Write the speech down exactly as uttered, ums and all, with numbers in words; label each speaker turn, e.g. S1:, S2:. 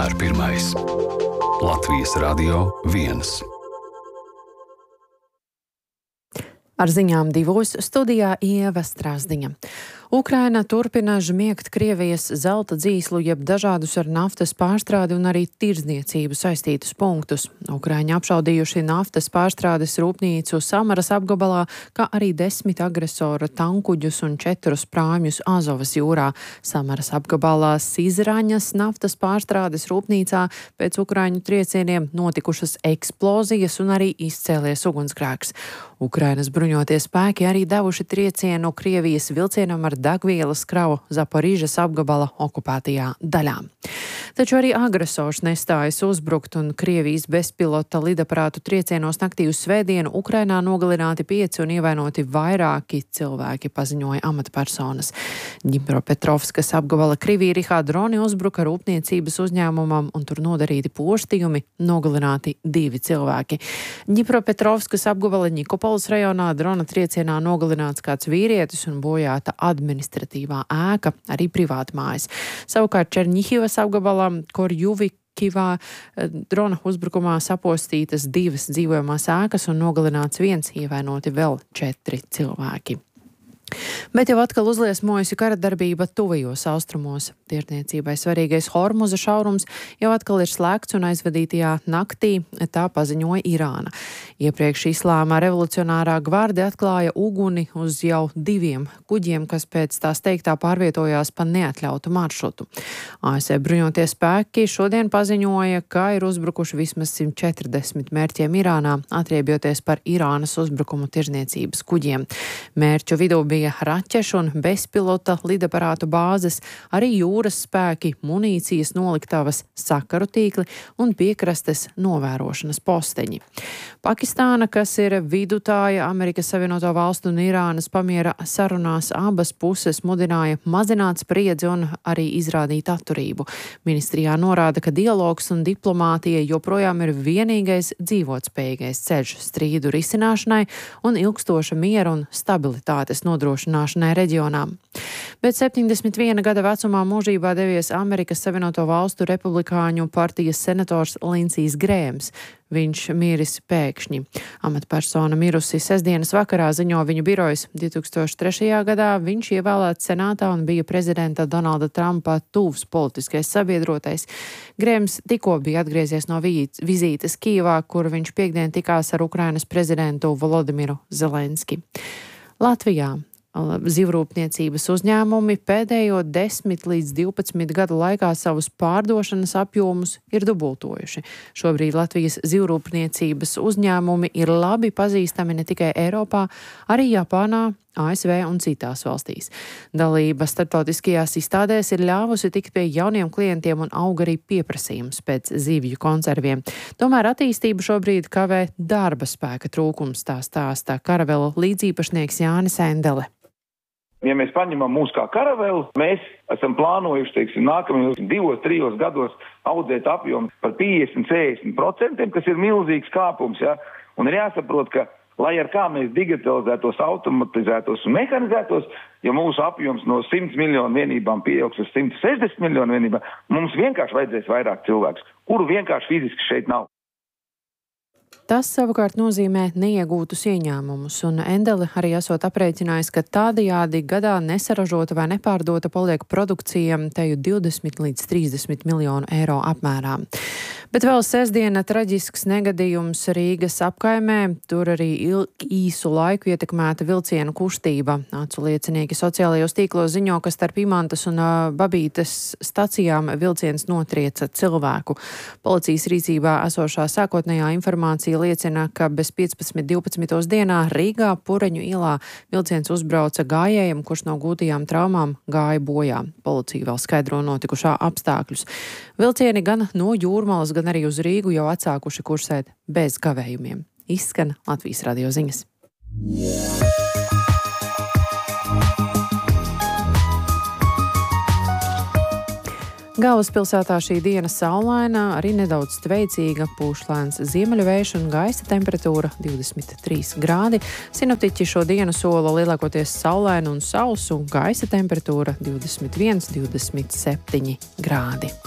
S1: vienmēr pirmais. Latvijas Radio viens.
S2: Ar ziņām divos studijā Ieva Strāzdiņa. Ukraina turpina žmiegt Krievijas zelta dzīslu, jeb dažādus ar naftas pārstrādi un arī tirdzniecību saistītus punktus. Ukraiņi apšaudījuši naftas pārstrādes rūpnīcu Samaras apgabalā, kā arī desmit agresora tankuģus un četrus prāmjus Azovas jūrā. Samaras apgabalā Sizraņas naftas pārstrādes rūpnīcā pēc ukraiņu triecieniem notikušas eksplozijas un arī izcēlies ugunsgrēks. Ukrainas bruņotie spēki arī devuši triecienu Krievijas vilcienam ar degvielas kravu Zaporižas apgabala okupētajā daļā. Taču arī agresors nestājas uzbrukt, un Krievijas bezpilota lidaparātu triecienos naktī uz svētdienu Ukrainā nogalināti pieci un ievainoti vairāki cilvēki, paziņoja amatpersonas. Ņipropetrovskas apgabala Krivirihā droni uzbruka rūpniecības uzņēmumam, un tur nodarīti postījumi, nogalināti divi cilvēki. Ņipropetrovskas apgabala Ņikopolis rajonā drona triecienā nogalināts kāds vīrietis un bojāta administratīvā ēka, arī privāta mājas. Savukārt Černihivas apgabalā Korjuvkivā drona uzbrukumā sapostītas divas dzīvojamās ēkas un nogalināts viens, ievainoti vēl četri cilvēki. Bet jau atkal uzliesmojusi kara darbība tuvajos austrumos. Tirdzniecībai svarīgais Hormuza šaurums jau atkal ir slēgts un aizvadītajā naktī, tā paziņoja Irāna. Iepriekš Islāma revolucionārā gvarde atklāja uguni uz jau diviem kuģiem, kas pēc tās teiktā pārvietojās pa neatļautu maršrutu. A S V bruņotie spēki šodien paziņoja, ka ir uzbrukuši vismaz simt četrdesmit mērķiem Irānā, atriebjoties par Irānas uzbrukumu tirdzniecības kuģiem. Mērķu vidū bija raķešu un bezpilota lidaparātu bāzes, arī jūras spēki, munīcijas noliktavas, sakaru tīkli un piekrastes novērošanas posteņi. Pakistāna, kas ir vidutāja Amerikas Savienoto Valstu un Irānas pamiera sarunās, abas puses mudināja mazināt spriedzi un arī izrādīt atturību. Ministrijā norāda, ka dialogs un diplomātija joprojām ir vienīgais dzīvotspējīgais ceļš strīdu risināšanai un ilgstoša miera un stabilitātes nodrošināšanai reģionā. Bet septiņdesmit viena gada vecumā mūžībā devies Amerikas Savienoto Valstu republikāņu partijas senators Lindsijs Grēms. Viņš miris pēkšņi. Amatpersona mirusi sestdienas vakarā, ziņo viņu birojas. divi tūkstoši trešajā gadā viņš ievēlēts senātā un bija prezidenta Donalda Trumpa tuvs politiskais sabiedrotais. Grēms tikko bija atgriezies no vizītes Kijevā, kur viņš piekdien tikās ar Ukrainas prezidentu Volodimiru Zelenski. Latvijā zivrūpniecības uzņēmumi pēdējo desmit līdz divpadsmit gadu laikā savus pārdošanas apjomus ir dubultojuši. Šobrīd Latvijas zivrūpniecības uzņēmumi ir labi pazīstami ne tikai Eiropā, arī Japānā, A S V un citās valstīs. Dalība starptautiskajās izstādēs ir ļāvusi tikt pie jauniem klientiem un aug arī pieprasījums pēc zivju konserviem. Tomēr attīstību šobrīd kavē darba spēka trūkums, tā stāsta Karavela līdzīpašnieks Jānis Endele.
S3: Ja mēs paņemam mūs kā karavelu, mēs esam plānojuši, teiksim, nākamajos divos, trijos gados audzēt apjomu par piecdesmit līdz sešdesmit procentiem, kas ir milzīgs kāpums, ja? Un ir jāsaprot, ka lai ar kā mēs digitalizētos, automatizētos un mehanizētos, ja mūsu apjoms no simt miljonu vienībām pieaugs uz simt sešdesmit miljonu vienībām, mums vienkārši vajadzēs vairāk cilvēkus, kuru vienkārši fiziski šeit nav.
S2: Tas savukārt nozīmē neiegūtus ieņēmumus, un Endele arī esot aprēķinājis, ka tādajādi gadā nesaražota vai nepārdota paliek produkcija teju divdesmit līdz trīsdesmit miljonu eiro apmērā. Bet vēl sestdiena traģisks negadījums Rīgas apkaimē, tur arī īsu laiku ietekmēta vilcienu kustība. Acu liecinieki sociālajos tīklos ziņo, ka starp Imantas un Babītes stacijām vilciens notrieca cilvēku. Policijas rīcībā esošā sākotnējā informācija liecina, ka bez piecpadsmit divpadsmitos dienā Rīgā Pureņu ielā vilciens uzbrauca gājējam, kurš no gūtajām traumām gāja bojā. Policija vēl skaidro notikušā apstākļus. Vilcieni gan no Jūrmalas, gan arī uz Rīgu jau atsākuši kursēt bez kavējumiem. Izskan Latvijas radio ziņas. Galvaspilsētā šī diena saulaina, arī nedaudz tveicīga, pūš lēns ziemeļu vējš un gaisa temperatūra divdesmit trīs grādi. Sinoptiķi šo dienu sola lielākoties saulainu un sausu, gaisa temperatūra divdesmit viens līdz divdesmit septiņi grādi.